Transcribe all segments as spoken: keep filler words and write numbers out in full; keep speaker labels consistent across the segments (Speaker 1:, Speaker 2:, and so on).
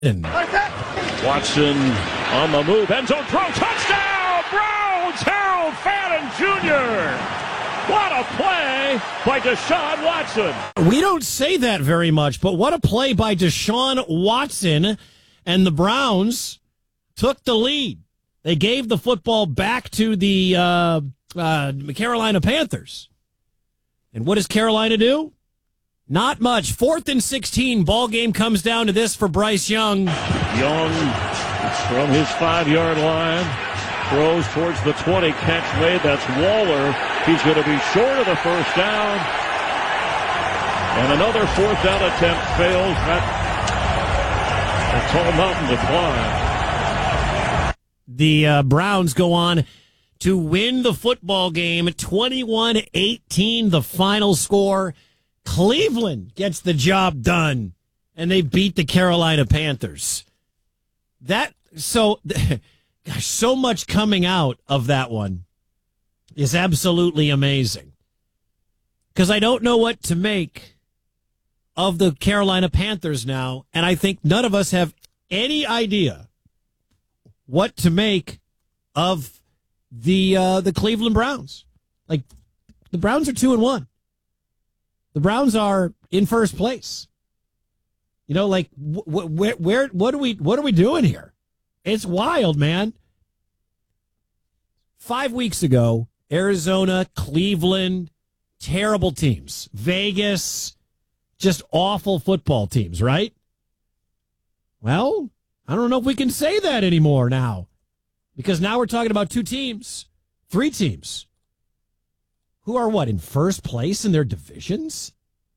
Speaker 1: Watson on the move. End zone throw. Touchdown! Browns! Harold Fadden Junior What a play by Deshaun Watson.
Speaker 2: We don't say that very much, but what a play by Deshaun Watson. And the Browns took the lead. They gave the football back to the uh, uh, Carolina Panthers. And what does Carolina do? Not much. Fourth and sixteen. Ball game comes down to this for Bryce Young.
Speaker 1: Young from his five-yard line throws towards the twenty. Catch made. That's Waller. He's going to be short of the first down. And another fourth down attempt fails. That, a tall mountain to climb.
Speaker 2: The uh, Browns go on to win the football game. twenty-one eighteen, the final score. Cleveland gets the job done, and they beat the Carolina Panthers. That so, gosh, so much coming out of that one is absolutely amazing. Because I don't know what to make of the Carolina Panthers now, and I think none of us have any idea what to make of the uh, the Cleveland Browns. Like, the Browns are two and one. The Browns are in first place. You know, like wh- wh- where, where, what are we, what are we doing here? It's wild, man. Five weeks ago, Arizona, Cleveland, terrible teams. Vegas, just awful football teams, right? Well, I don't know if we can say that anymore now, because now we're talking about two teams, three teams, who are what, in first place in their divisions?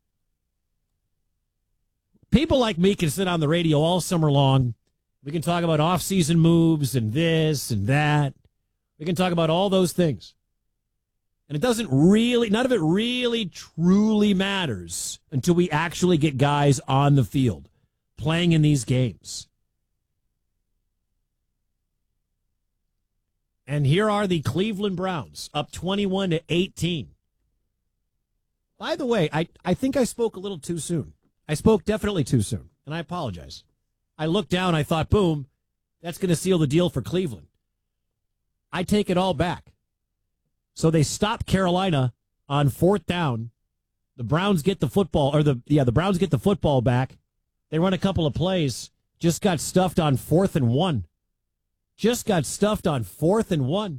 Speaker 2: People like me can sit on the radio all summer long. We can talk about off-season moves and this and that. We can talk about all those things. And it doesn't really, none of it really truly matters until we actually get guys on the field playing in these games. And here are the Cleveland Browns, up twenty-one to eighteen. By the way, I, I think I spoke a little too soon. I spoke definitely too soon, and I apologize. I looked down, I thought, boom, that's going to seal the deal for Cleveland. I take it all back. So they stop Carolina on fourth down. The Browns get the football, or the yeah, the Browns get the football back. They run a couple of plays, just got stuffed on fourth and one. Just got stuffed on fourth and one.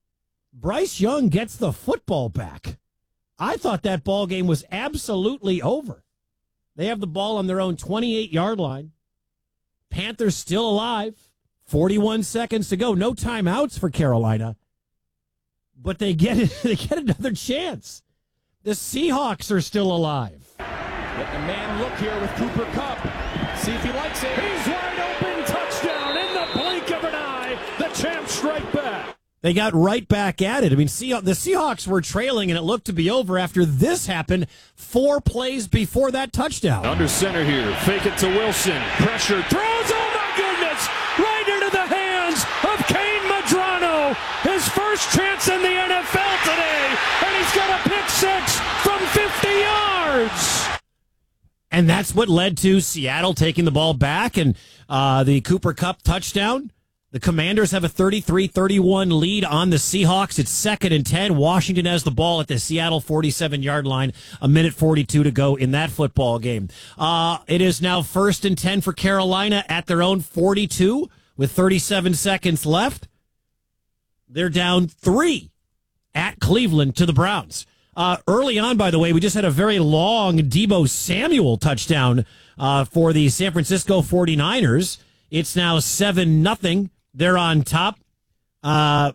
Speaker 2: Bryce Young gets the football back. I thought that ball game was absolutely over. They have the ball on their own twenty-eight-yard line. Panthers still alive. forty-one seconds to go. No timeouts for Carolina. But they get it, they get another chance. The Seahawks are still alive.
Speaker 3: Let the man look here with Cooper Kupp. See if he likes it. He's wide open. Touchdown in the blink of an eye. The champs strike back.
Speaker 2: They got right back at it. I mean, See- the Seahawks were trailing, and it looked to be over after this happened four plays before that touchdown.
Speaker 3: Under center here. Fake it to Wilson. Pressure. Throws. Oh, my goodness. Right into the hands of Kane Medrano. His first chance in the N F L today. And he's got a pick six from fifty yards.
Speaker 2: And that's what led to Seattle taking the ball back and uh, the Cooper Kupp touchdown. The Commanders have a thirty-three thirty-one lead on the Seahawks. It's second and ten. Washington has the ball at the Seattle forty-seven-yard line. A minute forty-two to go in that football game. Uh, it is now first and ten for Carolina at their own forty-two with thirty-seven seconds left. They're down three at Cleveland to the Browns. Uh, early on, by the way, we just had a very long Deebo Samuel touchdown uh, for the San Francisco forty-niners. It's now seven nothing. They're on top. Uh,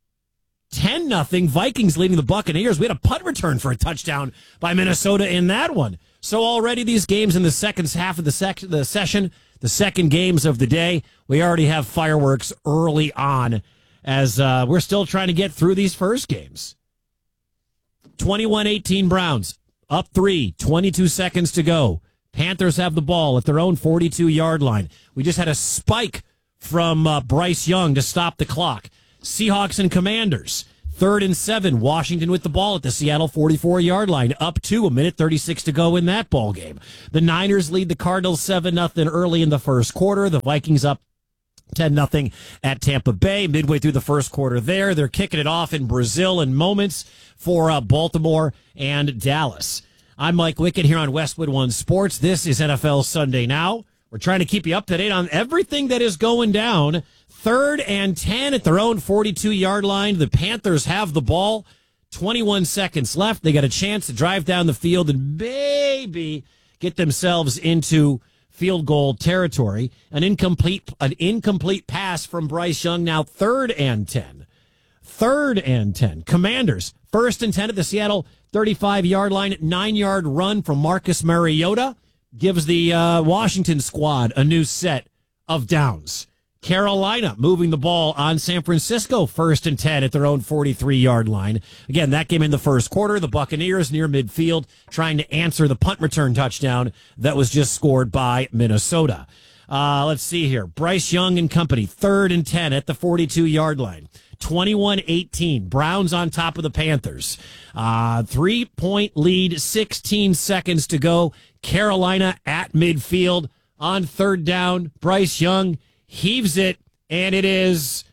Speaker 2: ten nothing. Vikings leading the Buccaneers. We had a punt return for a touchdown by Minnesota in that one. So already these games in the second half of the, sec- the session, the second games of the day, we already have fireworks early on as uh, we're still trying to get through these first games. twenty-one eighteen Browns, up three, twenty-two seconds to go. Panthers have the ball at their own forty-two-yard line. We just had a spike from uh, Bryce Young to stop the clock. Seahawks and Commanders, Third and seven, Washington with the ball at the Seattle forty-four-yard line. Up two, a minute thirty-six to go in that ball game. The Niners lead the Cardinals seven nothing early in the first quarter. The Vikings up ten nothing at Tampa Bay. Midway through the first quarter there, they're kicking it off in Brazil in moments for uh, Baltimore and Dallas. I'm Mike Wickett here on Westwood One Sports. This is N F L Sunday Now. We're trying to keep you up to date on everything that is going down. Third and ten at their own forty-two-yard line. The Panthers have the ball. twenty-one seconds left. They got a chance to drive down the field and maybe get themselves into field goal territory. An incomplete, an incomplete pass from Bryce Young. Now third and ten. Third and ten. Commanders, first and ten at the Seattle thirty-five-yard line. Nine-yard run from Marcus Mariota gives the uh, Washington squad a new set of downs. Carolina moving the ball on San Francisco, first and ten at their own forty-three-yard line. Again, that game in the first quarter. The Buccaneers near midfield trying to answer the punt return touchdown that was just scored by Minnesota. Uh, let's see here. Bryce Young and company, third and ten at the forty-two-yard line. twenty-one eighteen. Browns on top of the Panthers. Uh, three-point lead, sixteen seconds to go. Carolina at midfield on third down. Bryce Young heaves it, and it is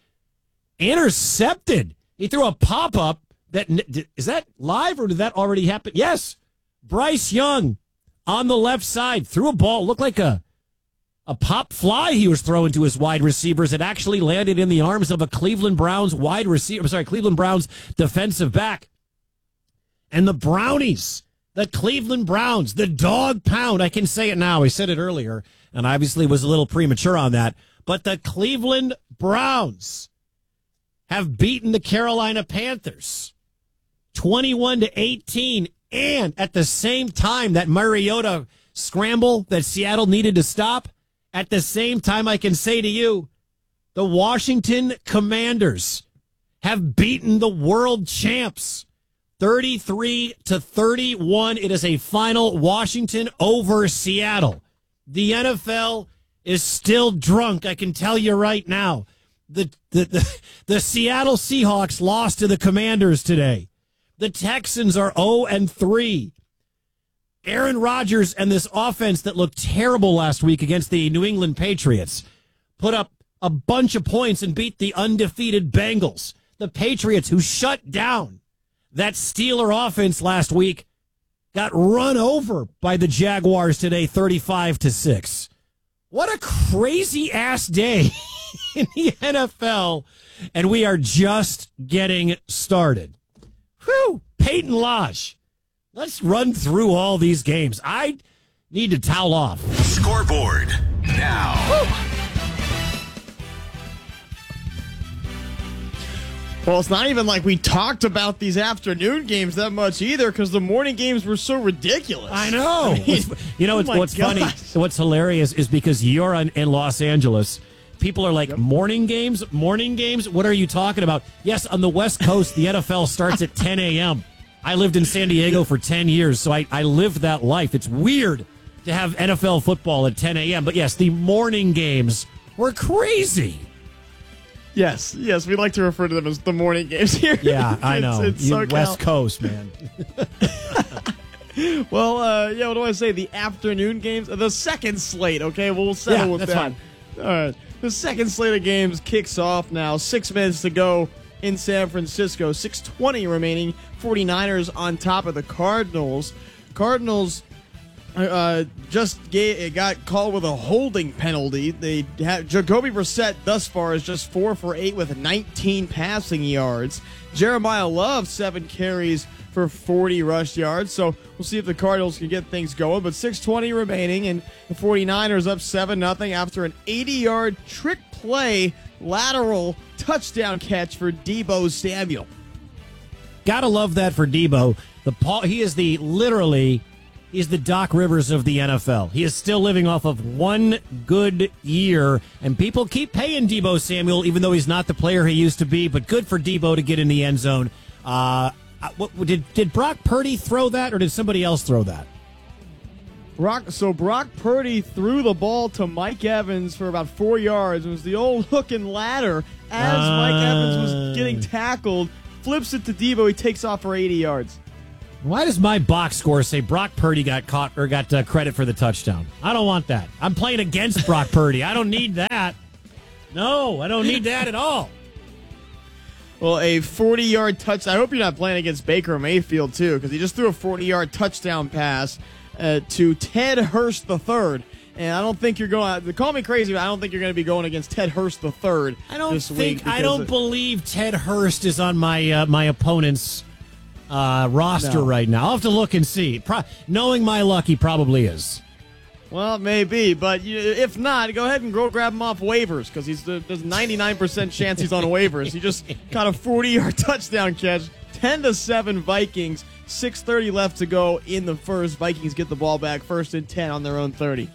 Speaker 2: intercepted. He threw a pop-up. That is that live, or did that already happen? Yes. Bryce Young on the left side threw a ball, looked like a a pop fly he was throwing to his wide receivers. It actually landed in the arms of a Cleveland Browns wide receiver. I'm sorry, Cleveland Browns defensive back. And the Brownies, the Cleveland Browns, the dog pound. I can say it now. I said it earlier, and obviously was a little premature on that. But the Cleveland Browns have beaten the Carolina Panthers twenty-one to eighteen. And at the same time, that Mariota scramble that Seattle needed to stop, at the same time, I can say to you, the Washington Commanders have beaten the world champs thirty-three to thirty-one. It is a final, Washington over Seattle. The N F L is still drunk, I can tell you right now. The, the, the, the Seattle Seahawks lost to the Commanders today. The Texans are oh and three. Aaron Rodgers and this offense that looked terrible last week against the New England Patriots put up a bunch of points and beat the undefeated Bengals. The Patriots, who shut down that Steeler offense last week, got run over by the Jaguars today, thirty-five to six. What a crazy-ass day in the N F L, and we are just getting started. Whew, Peyton Lodge. Let's run through all these games. I need to towel off.
Speaker 4: Scoreboard now.
Speaker 5: Woo. Well, it's not even like we talked about these afternoon games that much either, because the morning games were so ridiculous.
Speaker 2: I know.
Speaker 5: I mean,
Speaker 2: you know,
Speaker 5: oh
Speaker 2: what's, what's
Speaker 5: gosh.
Speaker 2: funny, what's hilarious is because you're in, in Los Angeles, people are like, yep. morning games, morning games? What are you talking about? Yes, on the West Coast, the N F L starts at ten a.m. I lived in San Diego for ten years, so I, I lived that life. It's weird to have N F L football at ten a.m. But yes, the morning games were crazy.
Speaker 5: Yes, yes, we like to refer to them as the morning games here.
Speaker 2: Yeah, I know.
Speaker 5: It's, it's
Speaker 2: you
Speaker 5: SoCal.
Speaker 2: West Coast, man.
Speaker 5: Well, uh, yeah, what do I say? The afternoon games, the second slate. Okay, well, we'll settle
Speaker 2: yeah,
Speaker 5: with
Speaker 2: that's
Speaker 5: that.
Speaker 2: Fine.
Speaker 5: All right, the second slate of games kicks off now. Six minutes to go in San Francisco. six twenty remaining. forty-niners on top of the Cardinals. Cardinals uh, just gave, got called with a holding penalty. They have Jacoby Brissett thus far is just four for eight with nineteen passing yards. Jeremiah Love, seven carries for forty rush yards. So we'll see if the Cardinals can get things going. But six twenty remaining, and the forty-niners up seven nothing after an eighty-yard trick play lateral touchdown catch for Deebo Samuel.
Speaker 2: Gotta love that for Deebo. The Paul, he is the literally, he's the Doc Rivers of the N F L. He is still living off of one good year, and people keep paying Deebo Samuel, even though he's not the player he used to be. But good for Deebo to get in the end zone. Uh, what, did did Brock Purdy throw that, or did somebody else throw that?
Speaker 5: Brock, so Brock Purdy threw the ball to Mike Evans for about four yards. It was the old hook and ladder as uh, Mike Evans was getting tackled. flips it to Debo. He takes off for eighty yards.
Speaker 2: Why does my box score say Brock Purdy got caught or got uh, credit for the touchdown? I don't want that. I'm playing against Brock Purdy. I don't need that. No, I don't need that at all.
Speaker 5: Well, a forty-yard touchdown. I hope you're not playing against Baker Mayfield, too, because he just threw a forty-yard touchdown pass uh, to Ted Hurst the third. And I don't think you're going. Call me crazy, but I don't think you're going to be going against Ted Hurst the third.
Speaker 2: I don't
Speaker 5: this
Speaker 2: think.
Speaker 5: week
Speaker 2: I don't
Speaker 5: of,
Speaker 2: believe Ted Hurst is on my uh, my opponent's uh, roster
Speaker 5: no.
Speaker 2: right now. I'll have to look and see. Pro- knowing my luck, he probably is.
Speaker 5: Well, it may be, but you, if not, go ahead and go grab him off waivers because he's there's ninety-nine percent chance he's on waivers. He just got a forty-yard touchdown catch, ten to seven Vikings. six thirty left to go in the first. Vikings get the ball back, first and ten on their own thirty.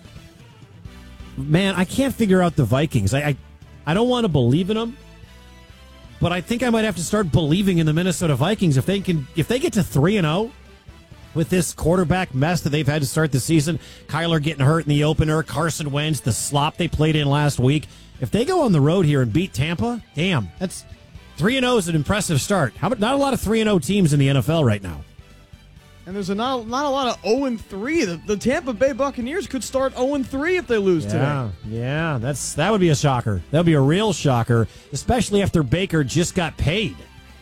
Speaker 2: Man, I can't figure out the Vikings. I, I, I don't want to believe in them, but I think I might have to start believing in the Minnesota Vikings if they can. If they get to three and zero with this quarterback mess that they've had to start the season, Kyler getting hurt in the opener, Carson Wentz, the slop they played in last week. If they go on the road here and beat Tampa, damn, that's three and zero is an impressive start. How about not a lot of three and zero teams in the N F L right now?
Speaker 5: And there's a not, not a lot of oh and three. The, the Tampa Bay Buccaneers could start oh and three if they lose
Speaker 2: yeah,
Speaker 5: today.
Speaker 2: Yeah, that's that would be a shocker. That would be a real shocker, especially after Baker just got paid.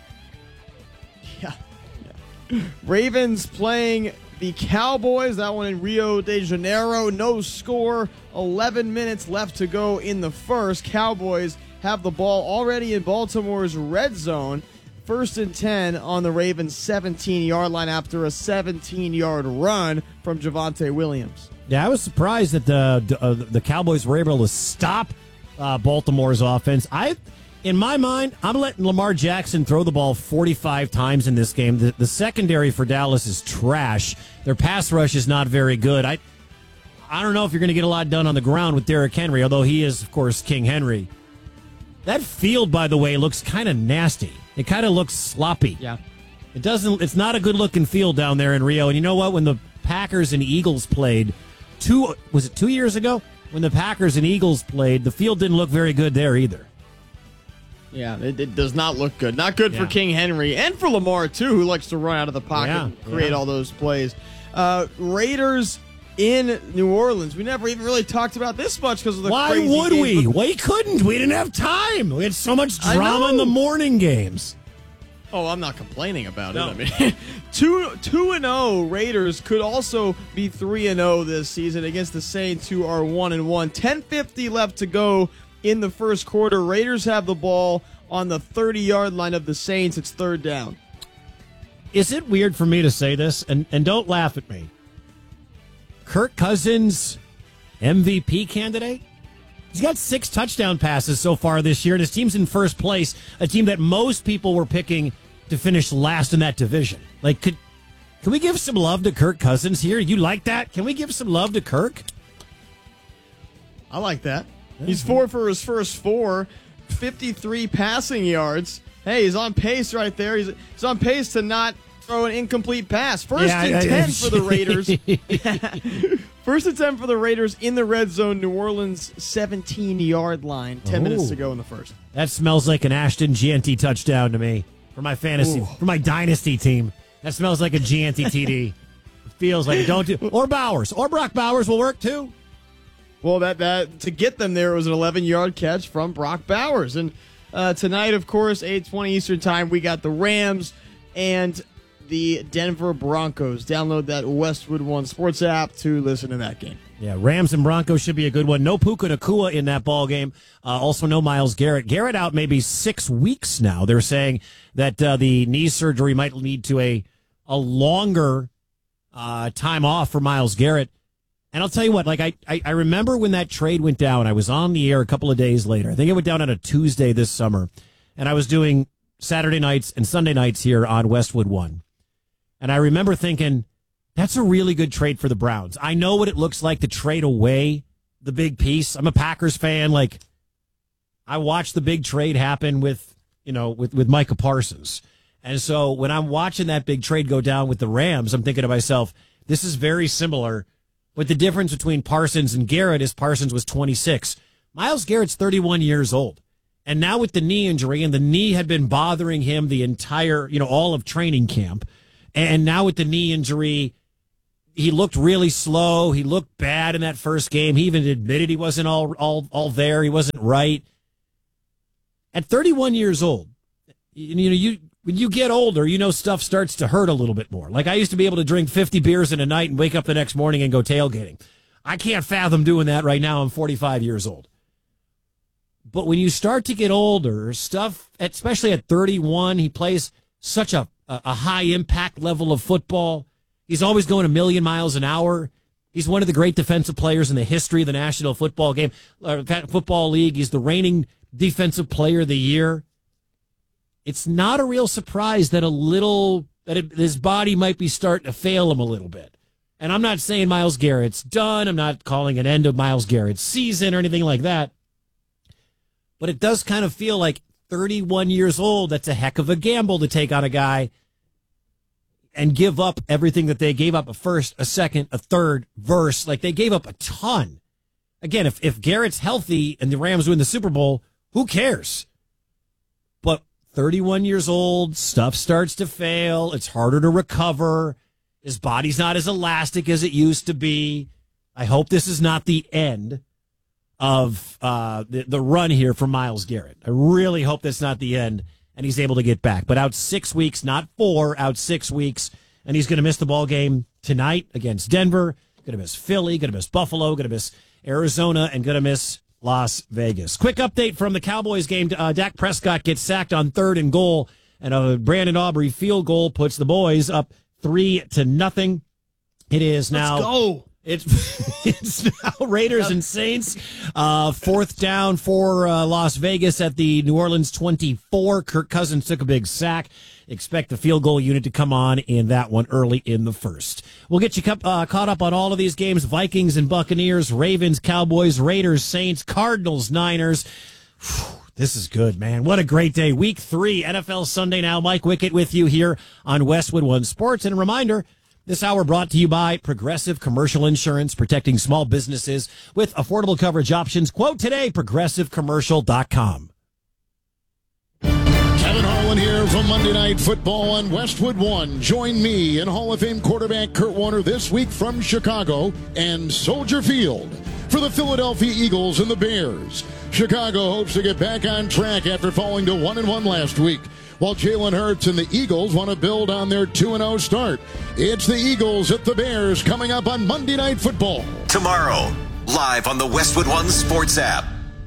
Speaker 5: Yeah. yeah. Ravens playing the Cowboys. That one in Rio de Janeiro. No score. eleven minutes left to go in the first. Cowboys have the ball already in Baltimore's red zone. First and ten on the Ravens' seventeen-yard line after a seventeen-yard run from Javonte Williams.
Speaker 2: Yeah, I was surprised that the uh, the Cowboys were able to stop uh, Baltimore's offense. I, in my mind, I'm letting Lamar Jackson throw the ball forty-five times in this game. The, the secondary for Dallas is trash. Their pass rush is not very good. I, I don't know if you're going to get a lot done on the ground with Derrick Henry, although he is, of course, King Henry. That field, by the way, looks kind of nasty. It kind of looks sloppy.
Speaker 5: Yeah.
Speaker 2: It doesn't. It's not a good-looking field down there in Rio. And you know what? When the Packers and Eagles played, two was it two years ago? When the Packers and Eagles played, the field didn't look very good there either.
Speaker 5: Yeah, it, it does not look good. Not good
Speaker 2: Yeah.
Speaker 5: for King Henry and for Lamar, too, who likes to run out of the pocket
Speaker 2: Yeah,
Speaker 5: and create
Speaker 2: yeah.
Speaker 5: all those plays. Uh, Raiders in New Orleans. We never even really talked about this much because of the
Speaker 2: Why
Speaker 5: crazy
Speaker 2: would
Speaker 5: games,
Speaker 2: we?
Speaker 5: but-
Speaker 2: We couldn't. We didn't have time. We had so much
Speaker 5: I
Speaker 2: drama in
Speaker 5: know.
Speaker 2: the morning games.
Speaker 5: Oh, I'm not complaining about
Speaker 2: No.
Speaker 5: it. I mean, two two and zero Raiders could also be three and zero this season against the Saints, who are one and one. ten fifty left to go in the first quarter. Raiders have the ball on the thirty-yard line of the Saints. It's third down.
Speaker 2: Is it weird for me to say this? And and don't laugh at me. Kirk Cousins, M V P candidate? He's got six touchdown passes so far this year, and his team's in first place, a team that most people were picking to finish last in that division. Like, could can we give some love to Kirk Cousins here? You like that? Can we give some love to Kirk?
Speaker 5: I like that. He's four for his first four, fifty-three passing yards. Hey, he's on pace right there. He's, he's on pace to not throw an incomplete pass. First
Speaker 2: Yeah,
Speaker 5: and
Speaker 2: I- I-
Speaker 5: ten for the Raiders. First and ten for the Raiders in the red zone. New Orleans seventeen-yard line. Ten
Speaker 2: Oh.
Speaker 5: minutes to go in the first.
Speaker 2: That smells like an Ashton Gianti touchdown to me for my fantasy,
Speaker 5: Ooh.
Speaker 2: for my dynasty team. That smells like a Gianti T D. It feels like it. Don't do or Bowers or Brock Bowers will work too.
Speaker 5: Well, that that to get them there was an eleven-yard catch from Brock Bowers. And uh, tonight, of course, eight twenty Eastern Time, we got the Rams and the Denver Broncos. Download that Westwood One Sports app to listen to that game.
Speaker 2: Yeah, Rams and Broncos should be a good one. No Puka Nakua in that ball game. Uh, also, no Myles Garrett. Garrett out maybe six weeks now. They're saying that uh, the knee surgery might lead to a a longer uh, time off for Myles Garrett. And I'll tell you what, like I, I, I remember when that trade went down. I was on the air a couple of days later. I think it went down on a Tuesday this summer, and I was doing Saturday nights and Sunday nights here on Westwood One. And I remember thinking, that's a really good trade for the Browns. I know what it looks like to trade away the big piece. I'm a Packers fan. Like, I watched the big trade happen with, you know, with, with Micah Parsons. And so when I'm watching that big trade go down with the Rams, I'm thinking to myself, this is very similar. But the difference between Parsons and Garrett is Parsons was twenty-six. Myles Garrett's thirty-one years old. And now with the knee injury, and the knee had been bothering him the entire, you know, all of training camp. And now with the knee injury, he looked really slow. He looked bad in that first game. He even admitted he wasn't all all all there. He wasn't right. At thirty-one years old, you know, you when you get older, you know, stuff starts to hurt a little bit more. Like I used to be able to drink fifty beers in a night and wake up the next morning and go tailgating. I can't fathom doing that right now. I'm forty-five years old. But when you start to get older, stuff, especially at thirty-one, he plays such a, a high impact level of football. He's always going a million miles an hour. He's one of the great defensive players in the history of the National Football Game, uh, Football League. He's the reigning Defensive Player of the Year. It's not a real surprise that a little, that it, his body might be starting to fail him a little bit. And I'm not saying Myles Garrett's done. I'm not calling an end of Myles Garrett's season or anything like that. But it does kind of feel like thirty-one years old, that's a heck of a gamble to take on a guy and give up everything that they gave up, a first, a second, a third verse. Like they gave up a ton. Again, if, if Garrett's healthy and the Rams win the Super Bowl, who cares? But thirty-one years old, stuff starts to fail. It's harder to recover. His body's not as elastic as it used to be. I hope this is not the end of uh, the, the run here for Myles Garrett. I really hope that's not the end and he's able to get back. But out six weeks, not four, out six weeks, and he's going to miss the ball game tonight against Denver, going to miss Philly, going to miss Buffalo, going to miss Arizona, and going to miss Las Vegas. Quick update from the Cowboys game. Uh, Dak Prescott gets sacked on third and goal, and a Brandon Aubrey field goal puts the boys up three to nothing. It is now.
Speaker 5: Let's go.
Speaker 2: It's it's now Raiders and Saints. Uh, fourth down for uh, Las Vegas at the New Orleans twenty-four. Kirk Cousins took a big sack. Expect the field goal unit to come on in that one early in the first. We'll get you uh, caught up on all of these games. Vikings and Buccaneers, Ravens, Cowboys, Raiders, Saints, Cardinals, Niners. Whew, this is good, man. What a great day. Week three, N F L Sunday now. Mike Wickett with you here on Westwood One Sports. And a reminder, this hour brought to you by Progressive Commercial Insurance, protecting small businesses with affordable coverage options. Quote today, progressive commercial dot com.
Speaker 6: Kevin Harlan here from Monday Night Football on Westwood One. Join me and Hall of Fame quarterback Kurt Warner this week from Chicago and Soldier Field for the Philadelphia Eagles and the Bears. Chicago hopes to get back on track after falling to one and one last week, while Jalen Hurts and the Eagles want to build on their two and oh start. It's the Eagles at the Bears coming up on Monday Night Football.
Speaker 4: Tomorrow, live on the Westwood One Sports app.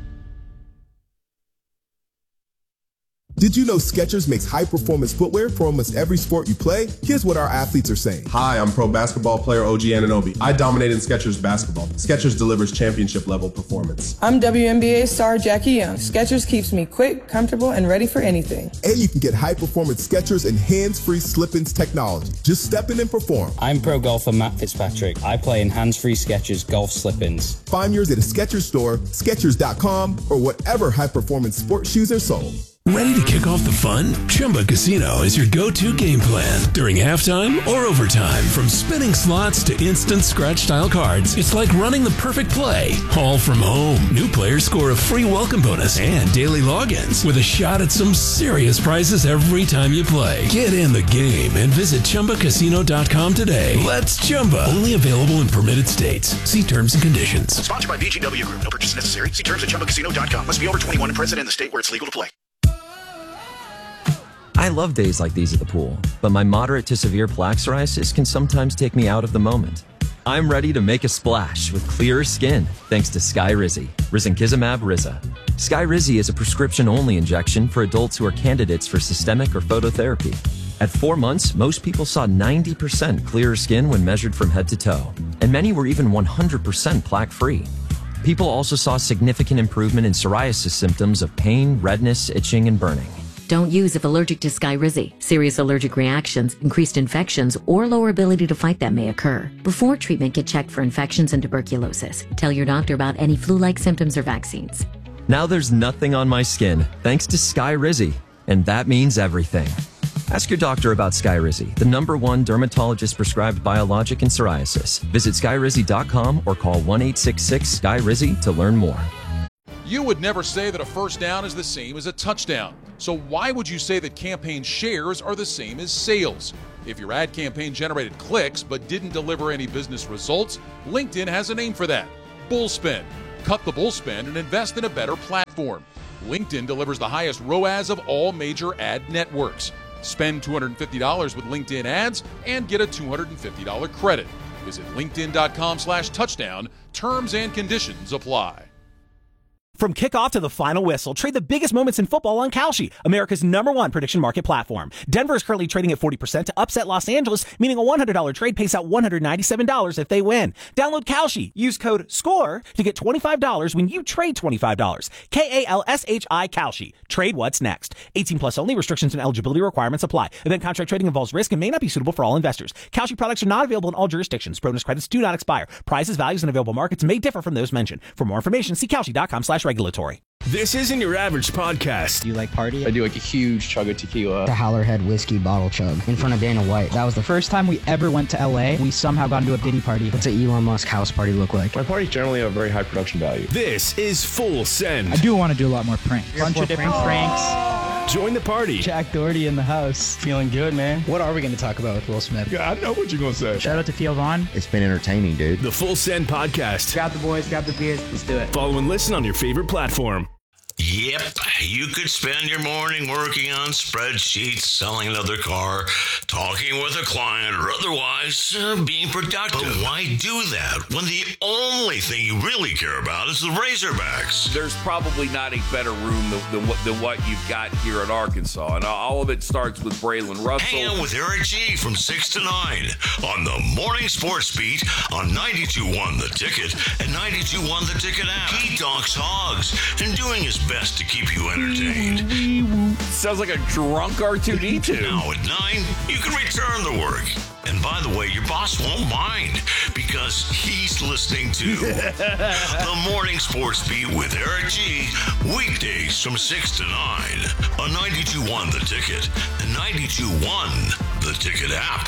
Speaker 7: Did you know Skechers makes high-performance footwear for almost every sport you play? Here's what our athletes are saying.
Speaker 8: Hi, I'm pro basketball player O G Anunoby. I dominate in Skechers basketball. Skechers delivers championship-level performance.
Speaker 9: I'm W N B A star Jackie Young. Skechers keeps me quick, comfortable, and ready for anything.
Speaker 7: And you can get high-performance Skechers and hands-free slip-ins technology. Just step in and perform.
Speaker 10: I'm pro golfer Matt Fitzpatrick. I play in hands-free Skechers golf slip-ins.
Speaker 7: Find yours at a Skechers store, Skechers dot com, or whatever high-performance sports shoes are sold.
Speaker 11: Ready to kick off the fun? Chumba Casino is your go-to game plan during halftime or overtime. From spinning slots to instant scratch-style cards, it's like running the perfect play, all from home. New players score a free welcome bonus and daily logins with a shot at some serious prizes every time you play. Get in the game and visit Chumba Casino dot com today. Let's Chumba. Only available in permitted states. See terms and conditions.
Speaker 12: Sponsored by V G W Group. No purchase necessary. See terms at Chumba Casino dot com. Must be over twenty-one and present in the state where it's legal to play.
Speaker 13: I love days like these at the pool, but my moderate to severe plaque psoriasis can sometimes take me out of the moment. I'm ready to make a splash with clearer skin thanks to Skyrizi, risankizumab Riza. Skyrizi is a prescription-only injection for adults who are candidates for systemic or phototherapy. At four months, most people saw ninety percent clearer skin when measured from head to toe, and many were even one hundred percent plaque-free. People also saw significant improvement in psoriasis symptoms of pain, redness, itching, and burning.
Speaker 14: Don't use if allergic to Skyrizi. Serious allergic reactions, increased infections, or lower ability to fight them may occur. Before treatment, get checked for infections and tuberculosis. Tell your doctor about any flu-like symptoms or vaccines.
Speaker 13: Now there's nothing on my skin thanks to Skyrizi, and that means everything. Ask your doctor about Skyrizi, the number one dermatologist-prescribed biologic in psoriasis. Visit Skyrizi dot com or call one eight six six, S K Y R I Z I to learn more.
Speaker 15: You would never say that a first down is the same as a touchdown. So why would you say that campaign shares are the same as sales? If your ad campaign generated clicks but didn't deliver any business results, LinkedIn has a name for that: bullspend. Cut the bullspend and invest in a better platform. LinkedIn delivers the highest R O A S of all major ad networks. Spend two hundred fifty dollars with LinkedIn ads and get a two hundred fifty dollars credit. Visit linkedin.com slash touchdown. Terms and conditions apply.
Speaker 16: From kickoff to the final whistle, trade the biggest moments in football on Kalshi, America's number one prediction market platform. Denver is currently trading at forty percent to upset Los Angeles, meaning a one hundred dollars trade pays out one hundred ninety-seven dollars if they win. Download Kalshi. Use code SCORE to get twenty-five dollars when you trade twenty-five dollars. K A L S H I Kalshi. Trade what's next. eighteen plus only. Restrictions and eligibility requirements apply. Event contract trading involves risk and may not be suitable for all investors. Kalshi products are not available in all jurisdictions. Bonus credits do not expire. Prizes, values, and available markets may differ from those mentioned. For more information, see Kalshi.com slash regulatory.
Speaker 11: This isn't your average podcast.
Speaker 17: Do you like party?
Speaker 18: I do like a huge chug of tequila.
Speaker 17: The Howlerhead whiskey bottle chug in front of Dana White. That was the first time we ever went to L A. We somehow got into a Diddy party. What's an Elon Musk house party look like?
Speaker 18: My parties generally have very high production value.
Speaker 11: This is Full Send.
Speaker 19: I do want to do a lot more pranks. A bunch of different pranks.
Speaker 11: Join the party.
Speaker 17: Jack Doherty in the house. Feeling good, man. What are we going to talk about with Will Smith?
Speaker 18: Yeah, I know what you're going to say.
Speaker 19: Shout out to Theo Vaughn.
Speaker 20: It's been entertaining, dude.
Speaker 11: The Full Send Podcast.
Speaker 19: Grab the boys, grab the beers. Let's do it.
Speaker 11: Follow and listen on your favorite platform.
Speaker 21: Yep, you could spend your morning working on spreadsheets, selling another car, talking with a client, or otherwise uh, being productive. But why do that when the only thing you really care about is the Razorbacks?
Speaker 22: There's probably not a better room than, than, what, than what you've got here at Arkansas, and all of it starts with Braylon Russell.
Speaker 21: Hang out with Eric G from six to nine on the Morning Sports Beat on ninety-two point one The Ticket and ninety-two point one The Ticket app. He talks hogs and doing his best to keep you entertained.
Speaker 22: Sounds like a drunk R two D two.
Speaker 21: Now at nine, you can return to work. And by the way, your boss won't mind because he's listening to the Morning Sports Beat with Eric G. Weekdays from six to nine on ninety-two point one The Ticket and ninety-two point one The Ticket app.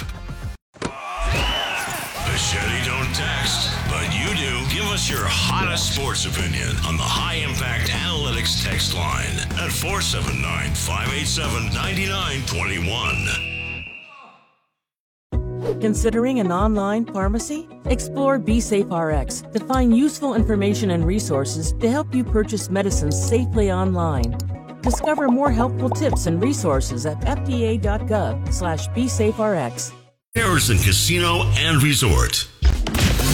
Speaker 21: Machete don't text, but you do. Give us your hottest sports opinion on the High Impact Analytics text line at four seven nine, five eight seven, nine nine two one.
Speaker 23: Considering an online pharmacy? Explore BeSafeRx to find useful information and resources to help you purchase medicines safely online. Discover more helpful tips and resources at F D A dot gov slash BeSafeRx.
Speaker 21: Harrison Casino and Resort.